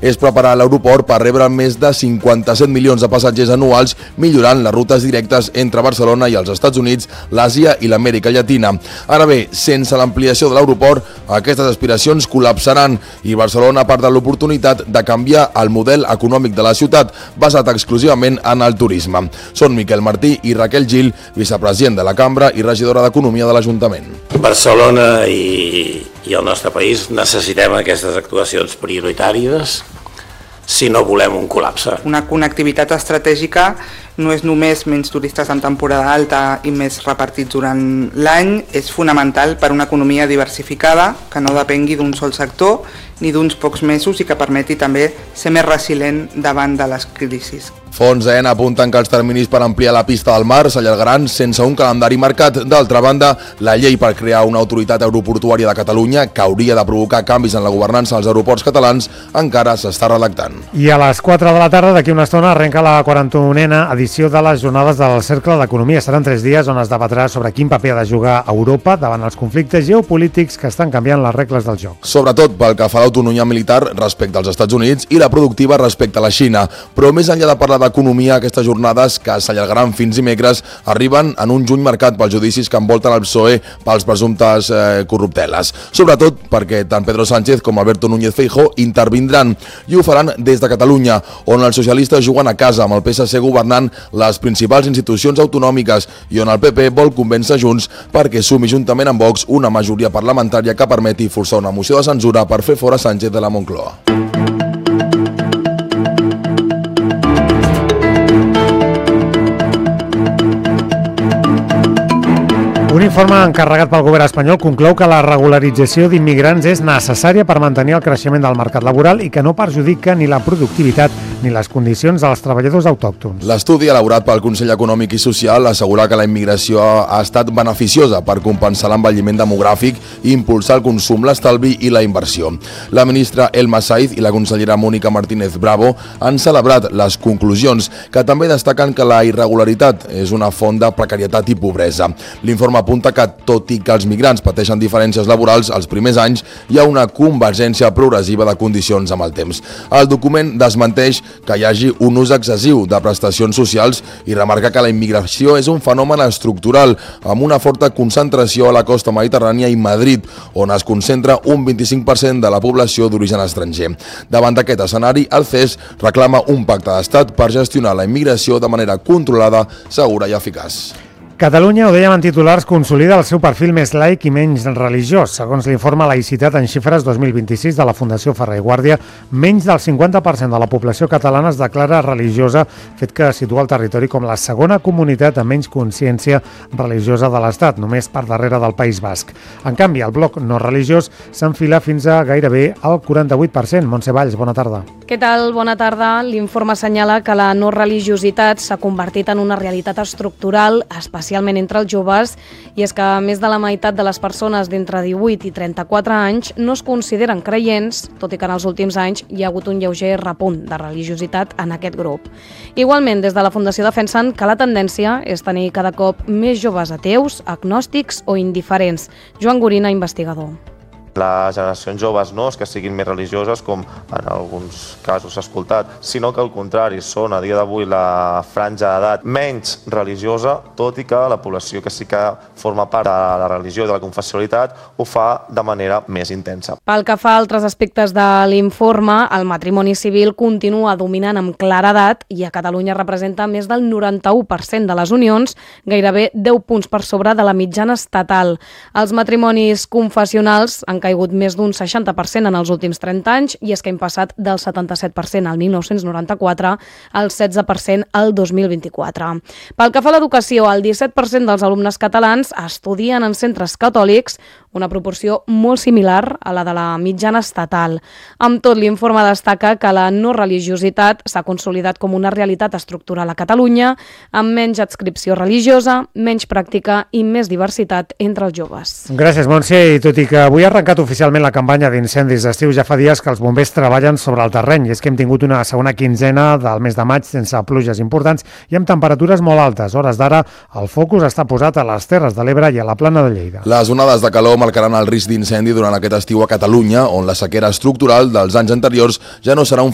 és preparar l'aeroport per rebre més de 57 milions de passatgers anuals, millorant les rutes directes entre Barcelona i els Estats Units, l'Àsia i l'Amèrica Llatina. Ara bé, sense l'ampliació de l'aeroport, aquestes aspiracions col·lapsaran i Barcelona perd l'oportunitat de canviar el model econòmic de la ciutat, basat exclusivament en el turisme. Són Miquel Martí i Raquel Gil, vicepresident de la Cambra i regidora d'Economia de l'Ajuntament. Barcelona i el nostre país necessitem aquestes actuacions prioritàries si no volem un col·lapse. Una connectivitat estratègica no és només menys turistes en temporada alta i més repartits durant l'any, és fonamental per una economia diversificada que no depengui d'un sol sector ni d'uns pocs mesos i que permeti també ser més resilient davant de les crisis. Fons AENA apunten que els terminis per ampliar la pista del mar s'allargaran sense un calendari marcat. D'altra banda, la llei per crear una autoritat aeroportuària de Catalunya, que hauria de provocar canvis en la governança dels aeroports catalans, encara s'està redactant. I a les 4 de la tarda, d'aquí una estona, arrenca la 41a edició de les jornades del Cercle d'Economia. Seran 3 dies on es debatrà sobre quin paper ha de jugar Europa davant els conflictes geopolítics que estan canviant les regles del joc. Sobretot pel que fa a l'autonomia militar respecte als Estats Units i la productiva respecte a la Xina. Però més enllà de parlar d'economia, aquestes jornades, que s'allargaran fins dimecres, arriben en un juny marcat pels judicis que envolten el PSOE pels presumptes corrupteles. Sobretot perquè tant Pedro Sánchez com Alberto Núñez Feijóo intervindran i ho faran des de Catalunya, on els socialistes juguen a casa amb el PSC governant les principals institucions autonòmiques i on el PP vol convèncer Junts perquè sumi juntament amb Vox una majoria parlamentària que permeti forçar una moció de censura per fer fora Sánchez de la Moncloa. Un informe encarregat pel govern espanyol conclou que la regularització d'immigrants és necessària per mantenir el creixement del mercat laboral i que no perjudica ni la productivitat ni les condicions dels treballadors autòctons. L'estudi elaborat pel Consell Econòmic i Social assegura que la immigració ha estat beneficiosa per compensar l'envelliment demogràfic i impulsar el consum, l'estalvi i la inversió. La ministra Elma Saiz i la consellera Mónica Martínez Bravo han celebrat les conclusions, que també destaquen que la irregularitat és una font de precarietat i pobresa. L'informe apunta que, tot i que els migrants pateixen diferències laborals els primers anys, hi ha una convergència progressiva de condicions amb el temps. El document desmenteix que hi hagi un ús excessiu de prestacions socials i remarca que la immigració és un fenomen estructural, amb una forta concentració a la costa mediterrània i Madrid, on es concentra un 25% de la població d'origen estranger. Davant d'aquest escenari, el CES reclama un pacte d'estat per gestionar la immigració de manera controlada, segura i eficaç. Catalunya, ho dèiem en titulars, consolida el seu perfil més laic i menys religiós. Segons l'informe Laïcitat en xifres 2026 de la Fundació Ferrer i Guàrdia, menys del 50% de la població catalana es declara religiosa, fet que situa el territori com la segona comunitat amb menys consciència religiosa de l'Estat, només per darrere del País Basc. En canvi, el bloc no religiós s'enfila fins a gairebé el 48%. Montse Valls, bona tarda. Què tal? Bona tarda. L'informe assenyala que la no religiositat s'ha convertit en una realitat estructural, especialment entre els joves, i és que més de la meitat de les persones d'entre 18 i 34 anys no es consideren creients, tot i que en els últims anys hi ha hagut un lleuger repunt de religiositat en aquest grup. Igualment, des de la Fundació defensen que la tendència és tenir cada cop més joves ateus, agnòstics o indiferents. Joan Gorina, investigador. Les generacions joves no és que siguin més religioses, com en alguns casos s'ha escoltat, sinó que al contrari, són a dia d'avui la franja d'edat menys religiosa, tot i que la població que sí que forma part de la religió i de la confessionalitat ho fa de manera més intensa. Pel que fa a altres aspectes de l'informe, el matrimoni civil continua dominant amb claredat i a Catalunya representa més del 91% de les unions, gairebé 10 punts per sobre de la mitjana estatal. Els matrimonis confessionals han caigut més d'un 60% en els últims 30 anys i és que hem passat del 77% al 1994 al 16% al 2024. Pel que fa a l'educació, el 17% dels alumnes catalans estudien en centres catòlics, una proporció molt similar a la de la mitjana estatal. Amb tot, l'informe destaca que la no religiositat s'ha consolidat com una realitat estructural a Catalunya, amb menys adscripció religiosa, menys pràctica i més diversitat entre els joves. Gràcies, Montse. I tot i que avui ha arrencat oficialment la campanya d'incendis d'estiu, ja fa dies que els bombers treballen sobre el terreny. I és que hem tingut una segona quinzena del mes de maig sense pluges importants i amb temperatures molt altes. A hores d'ara, el focus està posat a les Terres de l'Ebre i a la Plana de Lleida. Les onades de calor marcaran el risc d'incendi durant aquest estiu a Catalunya, on la sequera estructural dels anys anteriors ja no serà un